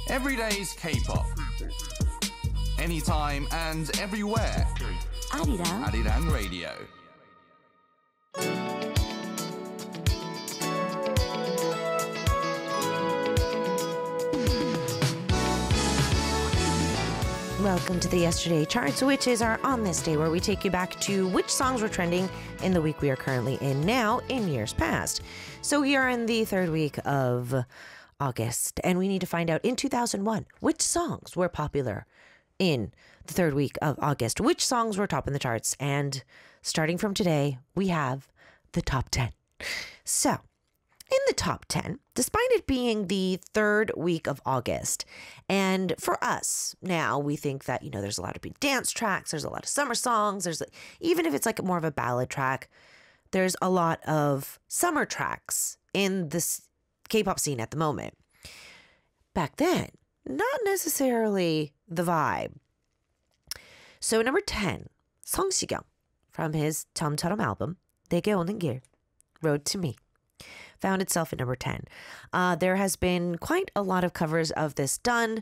Everyday's K-pop. Anytime and everywhere. Arirang Radio. Welcome to the Yesterday Charts, which is our On This Day, where we take you back to which songs were trending in the week we are currently in now in years past. So we are in the third week of August, and we need to find out in 2001 which songs were popular in the third week of August, which songs were top in the charts. And starting from today, we have the top 10. So in the top 10, despite it being the third week of August, and for us now, we think that, there's a lot of big dance tracks, there's a lot of summer songs, even if it's like more of a ballad track, there's a lot of summer tracks in this K-pop scene at the moment. Back then, not necessarily the vibe. So number 10, Song Si-kyung from his 처음처럼 album, 내게 오는 길, Road to Me, found itself at number 10. There has been quite a lot of covers of this done.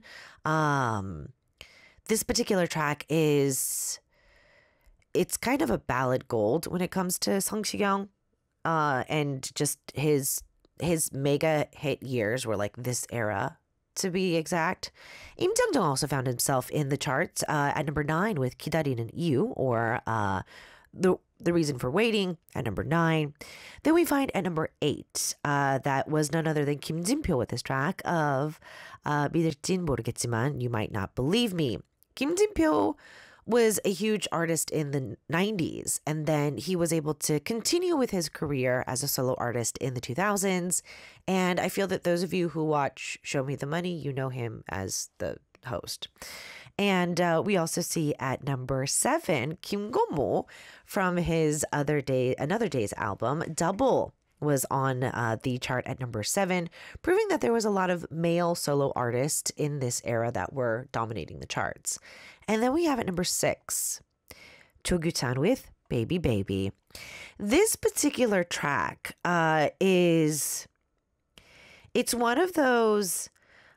This particular track it's kind of a ballad gold when it comes to Song Si-kyung, and just his mega hit years were like this era, to be exact. Im Jung-jung also found himself in the charts at number 9 with 기다리는 이유, or The Reason for Waiting, at number 9. Then we find at number 8, that was none other than Kim Jin-pyo with his track of 믿을진 모르겠지만 You Might Not Believe Me. Kim Jin-pyo was a huge artist in the 90s, and then he was able to continue with his career as a solo artist in the 2000s. And I feel that those of you who watch Show Me the Money, you know him as the host. And we also see at number 7, Kim Go-mo from his Another Day's album, Double, was on the chart at number 7, proving that there was a lot of male solo artists in this era that were dominating the charts. And then we have at number 6, Cho Gyu-chan with Baby Baby. This particular track it's one of those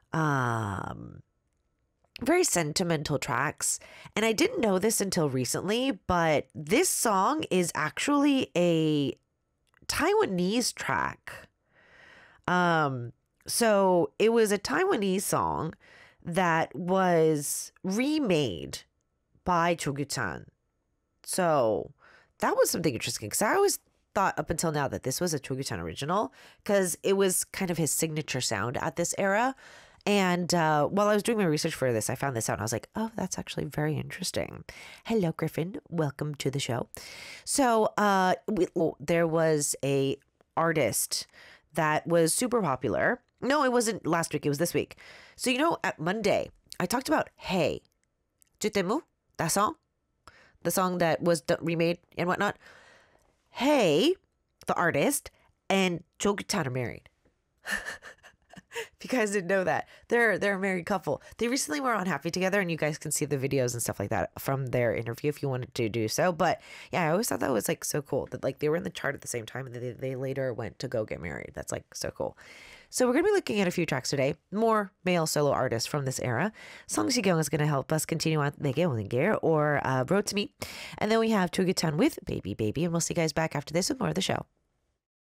very sentimental tracks. And I didn't know this until recently, but this song is actually a Taiwanese track. So it was a Taiwanese song that was remade by Cho Gyu-chan. So that was something interesting, because I always thought up until now that this was a Cho Gyu-chan original, because it was kind of his signature sound at this era. And while I was doing my research for this, I found this out and I was like, oh, that's actually very interesting. Hello, Griffin. Welcome to the show. So there was a artist that was super popular. No, it wasn't last week. It was this week. So, at Monday, I talked about Hey, Jutemu, that song, the song that was remade and whatnot. Hey, the artist, and Cho Gyu-chan are married. If you guys didn't know that, they're a married couple. They recently were on Happy Together, and you guys can see the videos and stuff like that from their interview if you wanted to do so. But yeah, I always thought that was like so cool that like they were in the chart at the same time, and they later went to go get married. That's like so cool. So we're gonna be looking at a few tracks today, more male solo artists from this era. Song Si-kyung is gonna help us continue on 내게 오는 길, or Road to Me, and then we have Cho Gyu-chan with Baby Baby, and we'll see you guys back after this with more of the show.